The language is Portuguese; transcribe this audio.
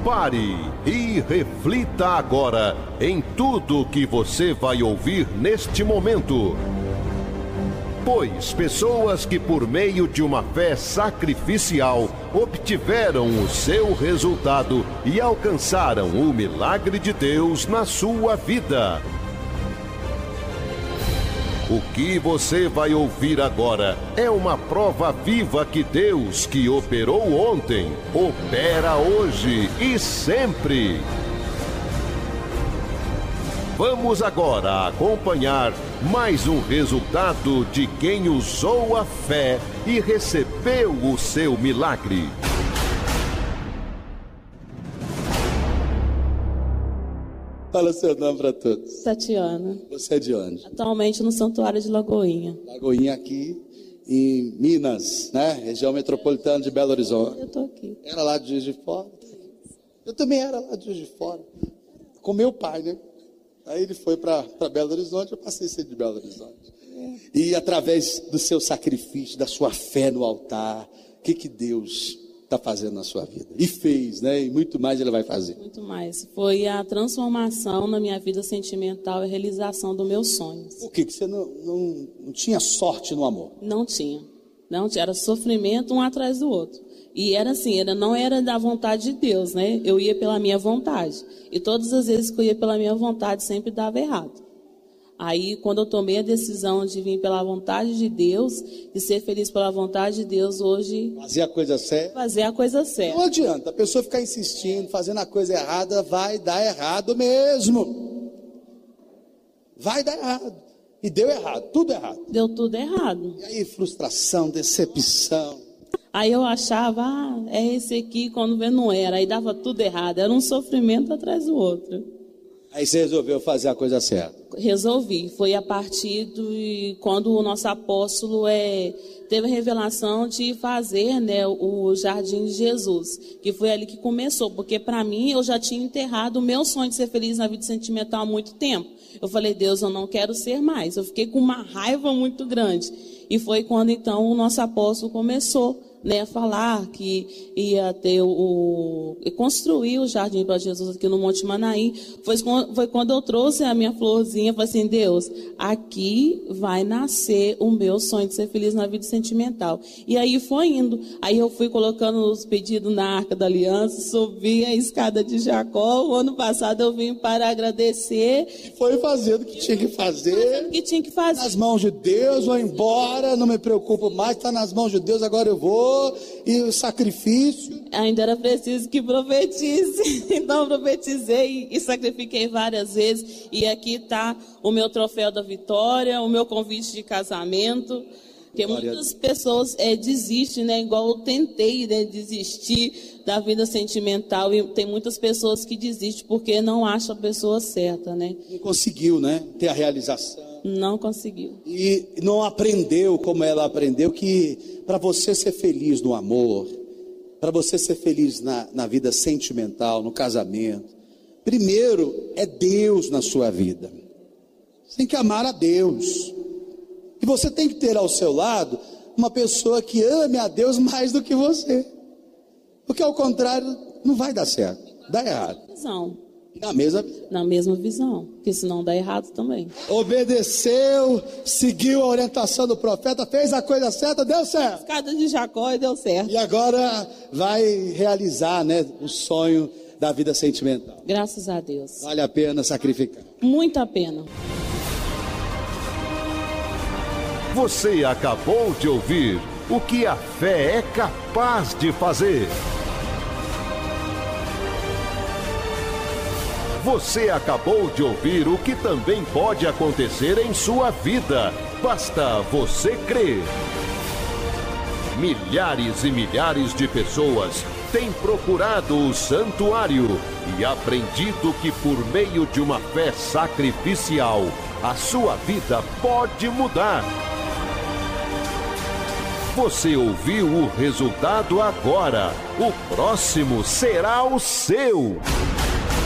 Pare e reflita agora em tudo que você vai ouvir neste momento. Pois pessoas que por meio de uma fé sacrificial obtiveram o seu resultado e alcançaram o milagre de Deus na sua vida. O que você vai ouvir agora é uma prova viva que Deus, que operou ontem, opera hoje e sempre. Vamos agora acompanhar mais um resultado de quem usou a fé e recebeu o seu milagre. Fala seu nome para todos. Tatiana. Você é de onde? Atualmente no Santuário de Lagoinha. Lagoinha aqui em Minas, né? Região metropolitana de Belo Horizonte. Eu tô aqui. Era lá de Juiz de Fora? Eu também era lá de Juiz de Fora. Com meu pai, né? Aí ele foi para Belo Horizonte, eu passei a ser de Belo Horizonte. E através do seu sacrifício, da sua fé no altar, o que Deus está fazendo na sua vida? E fez, né? E muito mais ele vai fazer. Muito mais. Foi a transformação na minha vida sentimental e a realização dos meus sonhos. Por que você não tinha sorte no amor? Não tinha. Não tinha. Era sofrimento um atrás do outro. E era assim, não era da vontade de Deus, né? Eu ia pela minha vontade. E todas as vezes que eu ia pela minha vontade, sempre dava errado. Aí, quando eu tomei a decisão de vir pela vontade de Deus, de ser feliz pela vontade de Deus, hoje... Fazer a coisa certa. Fazer a coisa certa. Não adianta, a pessoa ficar insistindo, fazendo a coisa errada, vai dar errado mesmo. Vai dar errado. E deu errado, tudo errado. Deu tudo errado. E aí, frustração, decepção. Aí eu achava, é esse aqui, quando vê não era. Aí dava tudo errado, era um sofrimento atrás do outro. Aí você resolveu fazer a coisa certa. Resolvi, foi a partir de quando o nosso apóstolo teve a revelação de fazer, né, o Jardim de Jesus, que foi ali que começou, porque para mim eu já tinha enterrado o meu sonho de ser feliz na vida sentimental há muito tempo. Eu falei, Deus, eu não quero ser mais. Eu fiquei com uma raiva muito grande. E foi quando então o nosso apóstolo começou, né, a falar que ia ter construir o Jardim para Jesus aqui no Monte Manaim. Foi quando eu trouxe a minha florzinha, falei assim, Deus, aqui vai nascer o meu sonho de ser feliz na vida sentimental. E aí foi indo. Aí eu fui colocando os pedidos na Arca da Aliança, subi a escada de Jacó. O ano passado eu vim para agradecer. E foi fazendo o que tinha que fazer. Fazendo o que tinha que fazer. Nas mãos de Deus, vou embora, não me preocupo mais, está nas mãos de Deus, agora eu vou. E o sacrifício. Ainda era preciso que profetize. Então eu profetizei e sacrifiquei várias vezes. E aqui está o meu troféu da vitória, o meu convite de casamento. Porque muitas pessoas desistem, né? Igual eu tentei, né, desistir da vida sentimental. E tem muitas pessoas que desistem porque não acham a pessoa certa, né? Não conseguiu, né? Ter a realização. Não conseguiu. E não aprendeu como ela aprendeu que para você ser feliz no amor, para você ser feliz na vida sentimental, no casamento, primeiro é Deus na sua vida. Você tem que amar a Deus. E você tem que ter ao seu lado uma pessoa que ame a Deus mais do que você. Porque ao contrário, não vai dar certo, dá errado. Não. Na mesma visão, porque senão dá errado também. Obedeceu, seguiu a orientação do profeta, fez a coisa certa, deu certo. Escada de Jacó e deu certo. E agora vai realizar, né, o sonho da vida sentimental. Graças a Deus. Vale a pena sacrificar. Muito a pena. Você acabou de ouvir o que a fé é capaz de fazer. Você acabou de ouvir o que também pode acontecer em sua vida. Basta você crer. Milhares e milhares de pessoas têm procurado o santuário e aprendido que por meio de uma fé sacrificial, a sua vida pode mudar. Você ouviu o resultado agora. O próximo será o seu.